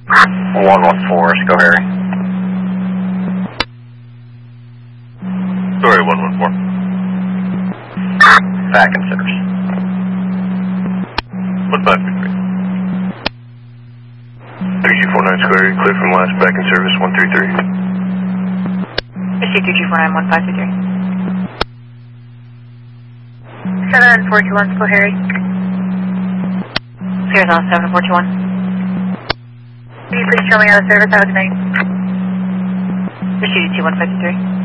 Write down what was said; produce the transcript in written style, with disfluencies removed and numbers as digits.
114, go Harry. Sorry, 114. Back in service. 1523. G49 Square, clear from last back in service, 133. Issue 2G491523. 7421, still Harry. Clears on 7421. Can you please show me out of service? Have a good night. Issue 21523.